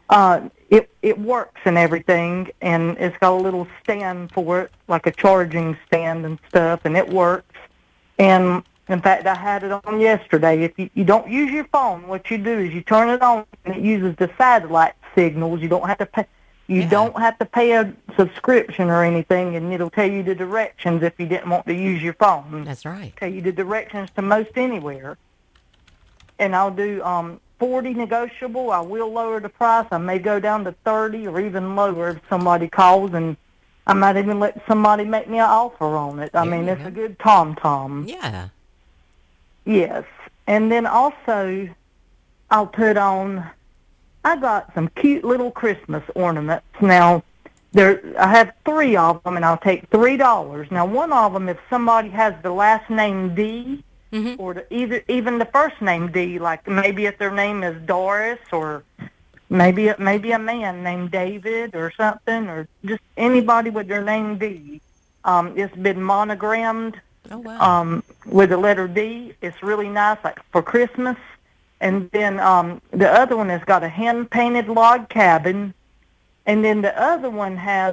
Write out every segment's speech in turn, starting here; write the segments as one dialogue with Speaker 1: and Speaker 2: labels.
Speaker 1: It works and everything, and it's got a little stand for it, like a charging stand and stuff, and it works. And in fact, I had it on yesterday. If you don't use your phone, what you do is you turn it on, and it uses the satellite signals. You don't have to pay. You don't have to pay a subscription or anything, and it'll tell you the directions if you didn't want to use your phone.
Speaker 2: That's right.
Speaker 1: Tell you the directions to most anywhere. And I'll do 40 negotiable. I will lower the price. I may go down to 30 or even lower if somebody calls, and I might even let somebody make me an offer on it. I mean, it's a good tom-tom.
Speaker 2: Yeah.
Speaker 1: Yes. And then also I'll put on, I got some cute little Christmas ornaments. Now, I have 3 of them, and I'll take $3. Now, one of them, if somebody has the last name D, or even the first name D, like maybe if their name is Doris, or maybe a man named David or something, or just anybody with their name D. It's been monogrammed with the letter D. It's really nice, like for Christmas. And then the other one has got a hand-painted log cabin. And then the other one has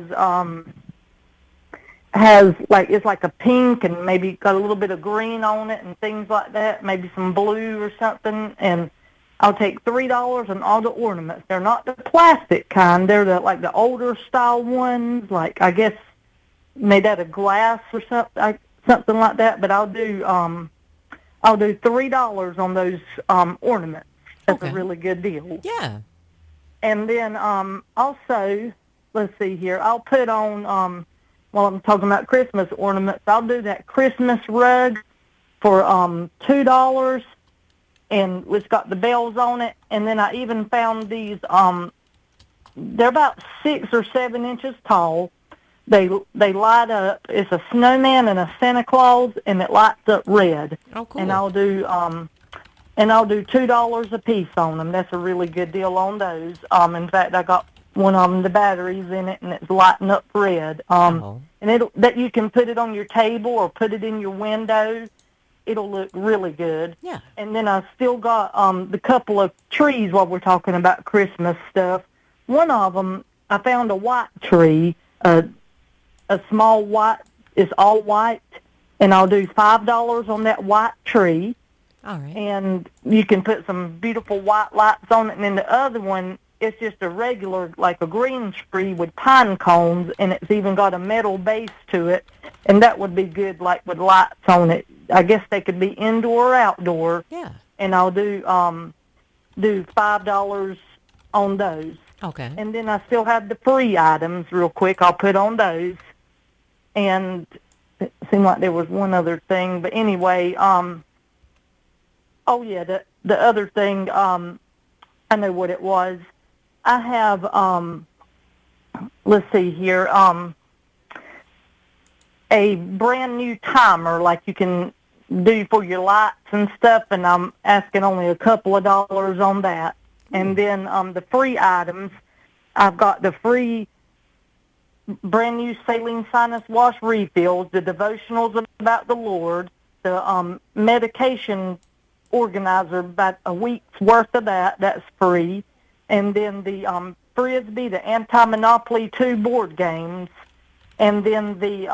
Speaker 1: like, it's like a pink and maybe got a little bit of green on it and things like that, maybe some blue or something. And I'll take $3 on all the ornaments. They're not the plastic kind. They're like the older style ones, like I guess made out of glass or something like that. But I'll do $3 on those ornaments. That's a really good deal.
Speaker 2: Yeah.
Speaker 1: And then also, let's see here, I'll put on, while I'm talking about Christmas ornaments, I'll do that Christmas rug for $2, and it's got the bells on it. And then I even found these, they're about 6 or 7 inches tall. They light up. It's a snowman and a Santa Claus, and it lights up red.
Speaker 2: Oh, cool.
Speaker 1: And I'll do $2 a piece on them. That's a really good deal on those. In fact, I got one of them, the batteries in it, and it's lighting up red. And that you can put it on your table or put it in your window. It'll look really good.
Speaker 2: Yeah.
Speaker 1: And then I still got the couple of trees while we're talking about Christmas stuff. One of them, I found a white tree, a small white, it's all white, and I'll do $5 on that white tree.
Speaker 2: All right.
Speaker 1: And you can put some beautiful white lights on it. And then the other one, it's just a regular, like a green tree with pine cones, and it's even got a metal base to it. And that would be good, like with lights on it. I guess they could be indoor or outdoor.
Speaker 2: Yeah.
Speaker 1: And I'll do $5 on those.
Speaker 2: Okay.
Speaker 1: And then I still have the free items real quick. I'll put on those. And it seemed like there was one other thing. But anyway, the other thing, I know what it was. I have, let's see here, a brand new timer like you can do for your lights and stuff, and I'm asking only a couple of dollars on that. And then the free items, I've got the free brand new saline sinus wash refills, the devotionals about the Lord, the medication organizer, about a week's worth of that's free, and then the Frisbee, the Anti-Monopoly 2 board games, and then the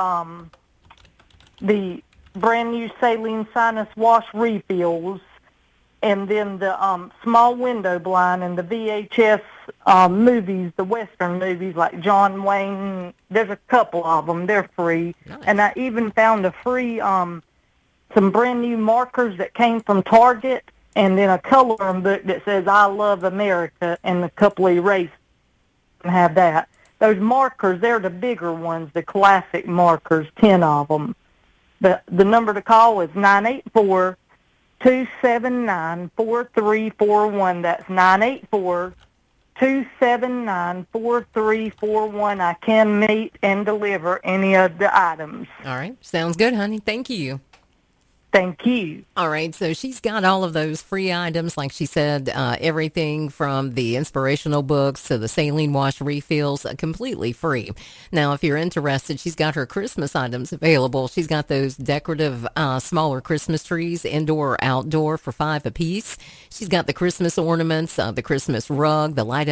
Speaker 1: brand new saline sinus wash refills, and then the small window blind and the VHS movies, the Western movies like John Wayne. There's a couple of them. They're free.
Speaker 2: Nice.
Speaker 1: And I even found a free, some brand new markers that came from Target, and then a coloring book that says I Love America, and a couple of erasers have that. Those markers, they're the bigger ones, the classic markers, 10 of them. The number to call is 984-279-4341. That's 984-279-4341. I can meet and deliver any of the items.
Speaker 2: All right. Sounds good, honey. Thank you.
Speaker 1: Thank you.
Speaker 2: All right, so she's got all of those free items, like she said, everything from the inspirational books to the saline wash refills, completely free. Now, if you're interested, she's got her Christmas items available. She's got those decorative, smaller Christmas trees, indoor or outdoor, for $5 a piece. She's got the Christmas ornaments, the Christmas rug, the light